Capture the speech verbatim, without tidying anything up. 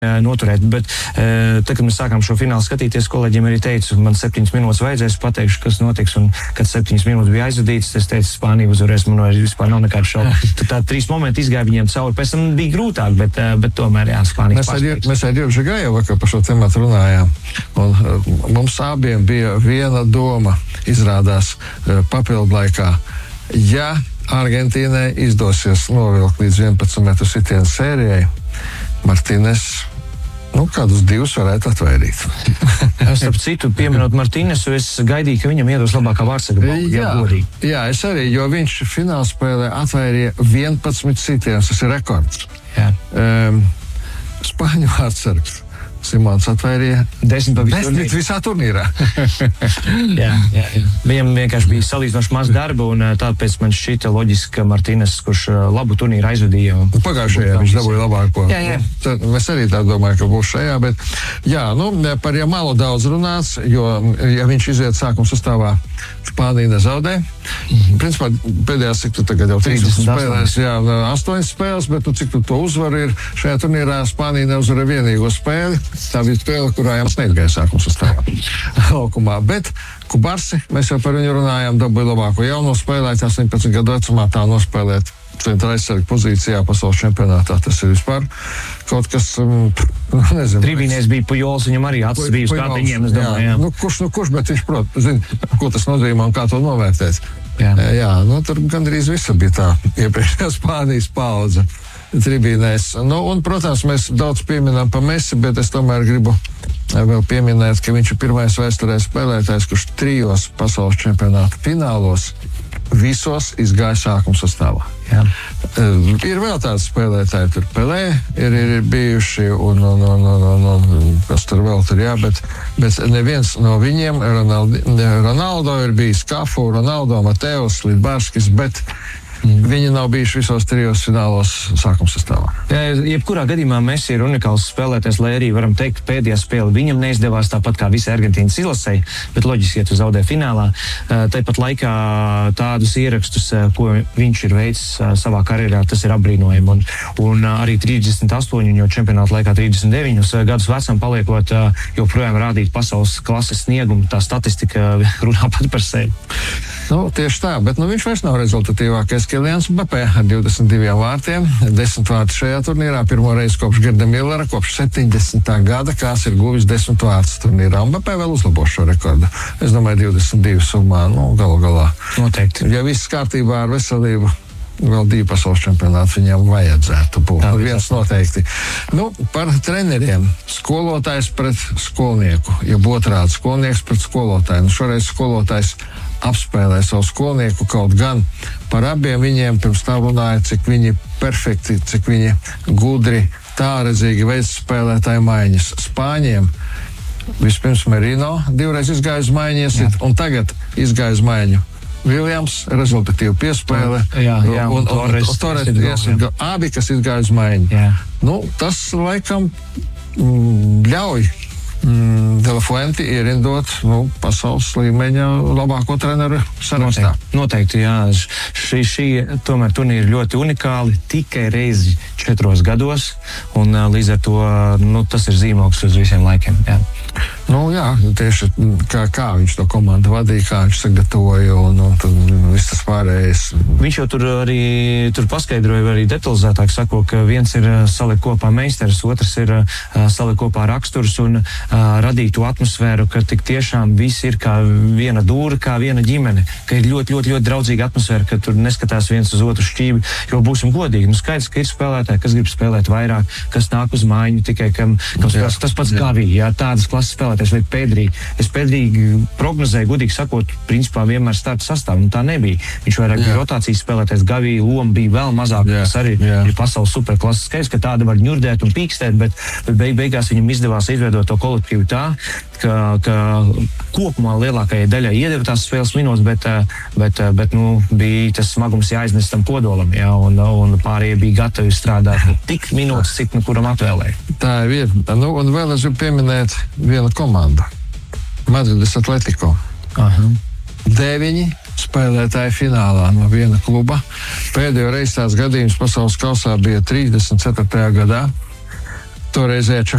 noturēt, bet tad, kad mēs sākām šo finālu skatīties, kolēģiem arī teicu, man septiņas minūtes vajadzēs, pateikšu, kas notiks, un kad septiņas minūtes bija aizvadītas, es teicu, Spānija uzvarēs, man vairs vispār nav nekādu šaubu. Tad tā trīs momenti izgāja viņiem cauri, pēc tam bija grūtāk, bet, bet tomēr, jā, Spānijas pārspēks. Mēs ar Dievu Žagāju vakar par šo tematu runājām, un mums abiem bija viena doma, izrādās papildu laikā. Ja Argentīnai izdosies novilkt līdz vienpadsmit metru sitienu sērijai, Martīnes nu, kādus divus varētu atvairīt. Starp citu, pieminot Martīnesu, es gaidīju, ka viņam iedos labākā vārdsarga. Jā, jā, es arī, jo viņš finālspēlē atvairīja vienpadsmit sitienus, tas ir rekords. Um, Spāņu vārdsargs Simons atvairīja desmit pa visu desmit visā turnīrā. jā, jā, jā. Viņam vienkārši bija salīdzinoši maz darba, un tāpēc man šķita loģiski, ka Martīnes, kurš labu turnīru aizvadīja. Pagājušajā viņš dabūja labāko. Jā, jā. Tad mēs arī tā domājam, ka būs šajā, bet jā, nu, par Jamalu daudz runāts, jo, ja viņš iziet sākuma sastāvā, Spānija nezaudē. Mm-hmm. Principā pēdējās, cik tu tagad jau trīsdesmit spēlēs, jā, astoņas spēles, bet nu, cik tu to uzvaru ir, šajā turnīrā Spānija neuzvara vienīgo spēli. Tā bija spēle, kurā jums neizgāja sākuma sastāvā laukumā. Bet Kubarsi, mēs jau par viņu runājām, dabūja labāko jauno spēlēt, astoņpadsmit gadu vecumā tā nospēlēt centra aizsarga pozīcijā pasaules čempionātā. Tas ir vispār kaut kas, nezinu. Tribīnēs bija Pujols, viņam arī acis bija uz kātiņiem, es domāju, jā. Nu, kurš, nu, kurš, bet viņš, prot, zina, ko tas nozīmē un kā to novērtēt. Jā, jā nu, tur gandrīz visa bija tā iepriekšējā Spānijas paudze tribīnēs. Nu, un, protams, mēs daudz pieminām pa Messi, bet es tomēr gribu vēl pieminēt, ka viņš ir pirmais vēsturē spēlētājs, kurš trijos pasaules čempionāta finālos visos izgāja sākuma sastāvā. Jā. Uh, ir vēl tādi spēlētāji, tur Pelē ir, ir bijuši, un, un, un, un, un, un kas tur vēl tur, jā, bet, bet neviens no viņiem, Ronaldo, Ronaldo ir bijis Kafu, Ronaldo, Mateus, Lidbarskis, bet Mm. Viņi nav bijuši visos trijos finālos sākuma sastāvā. Jā, jebkurā gadījumā Messi ir unikāls spēlētājs, lai arī varam teikt, ka pēdējā spēle viņam neizdevās tāpat kā visi Argentīnas izlasei, bet loģiski, ja tu zaudē finālā. Tāpat laikā tādus ierakstus, ko viņš ir veicis savā karjerā, tas ir apbrīnojami. Un, un arī trīsdesmit astoņi, jo čempionāta laikā trīsdesmit deviņus gadus vecam paliekot, joprojām rādīt pasaules klases sniegumu, tā statistika runā pat par sevi. Nu, tieši tā, bet nu, viņš vairs nav rezultatīvākais. Kylians Mbappé ar divdesmit diviem vārtiem, desmit vārti šajā turnīrā, pirmo reizi kopš Gerda Millera, kopš septiņdesmitā gada, kāds ir guvis desmit vārtus turnīrā. Un Mbappé vēl uzlabos šo rekordu. Es domāju, divdesmit divi summā, nu, galu galā. Noteikti. Ja viss kārtībā ar veselību, vēl divi pasaules čempionāti viņam vajadzētu būt. Tā, viens noteikti. Nu, par treneriem. Skolotājs pret skolnieku. Ja otrādi skolnieks pret skolotāju. Nu, šoreiz skolotājs apspēlē savu skolnieku, kaut gan par abiem viņiem pirms tā runāja, cik viņi perfekti, cik viņi gudri, tālredzīgi veids spēlētāju maiņas. Spāņiem vispirms Merino divreiz izgāja uz maiņu iesit, un tagad izgāja uz maiņu Viljams, rezultatīva piespēle. Jā, jā, un, un, un, un Torres iesit, abi, kas izgāja uz maiņu. Jā. Nu, tas laikam mm, ļauj Mm, De La Fuente ierindot nu, pasaules līmeņa labāko treneru sarakstā. Noteikti, noteikti, jā. Šī, šī tomēr turnīra ļoti unikāli, tikai reizi četros gados, un līdz ar to nu, tas ir zīmogs uz visiem laikiem. Jā. Nu jā, tieši kā, kā viņš to komandu vadīja, kā viņš sagatavoja, un, un tad viss tas pārējais. Viņš jau tur arī tur paskaidroja arī detalizētāk, sako, ka viens ir salikt kopā meistars, otrs ir salikt kopā raksturs un radīt to atmosfēru, ka tik tiešām viss ir kā viena dūra, kā viena ģimene, ka ir ļoti, ļoti, ļoti draudzīga atmosfēra, ka tur neskatās viens uz otru šķīvi, jo būsim godīgi. Nu, skaidrs, ka ir spēlētāji, kas grib spēlēt vairāk, kas nāk uz mājiņu, tikai kam, kam spēlēs, tas pats Gavi, jā, tādas klases spēlētājs, vai Pedri. Es Pedri prognozēju, godīgi sakot, principā vienmēr starta sastāvu, un tā nebija. Viņš vairāk bija rotācijas spēlētājs, Gavi loma bija vēl mazāk, jā, kas arī jā. Ir pasaules superklases. Skaidrs, ka tāda var ņurdēt un pīkstēt, bet, bet beig, beigās viņam izdevās izveidot to kolektīvu tā, ka, ka kopumā lielākajai daļai iedeva tās spēles minūtes, bet, bet, bet nu, bija tas smagums jāiznes tam kodolam, jā, un, un pārējie bija gatavi strādāt tik minūtes, cik nu kuram atvēlēja. Tā ir. Nu, un vēl es gribu pieminēt vienu komandu. Madrides Atletico. Aha. Deviņi spēlētāji finālā no viena kluba. Pēdējo reizi tāds gadījums pasaules kausā bija trīsdesmit ceturtajā gadā. toreizējā